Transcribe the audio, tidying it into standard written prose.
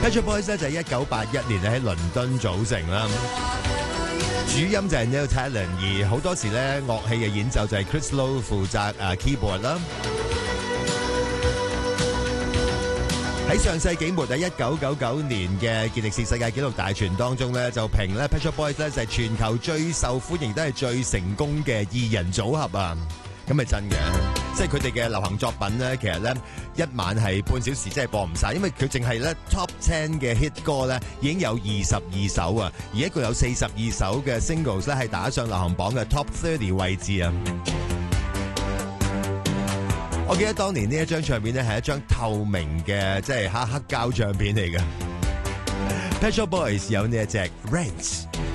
Pet Shop Boys 咧就係1981年喺倫敦組成啦，主音就係 Neil Tallon， 而好多時咧樂器嘅演奏就係 Chris Lowe 負責keyboard 啦。喺上世紀末喺1999年嘅健力士世界紀錄大全當中咧，就評咧 Pet Shop Boys 咧就係全球最受歡迎都係最成功嘅二人組合啊！咁係真嘅，即係佢哋嘅流行作品咧，其實咧一晚係半小時真係播唔晒，因為佢淨係咧 Top 10嘅 hit 歌咧已經有22首啊，而一共有42首嘅 singles 咧係打上流行榜嘅 Top 30位置啊！我記得當年呢一張唱片咧係一張透明嘅即係黑膠唱片嚟嘅。Pet Shop Boys 有呢一隻 Ranch。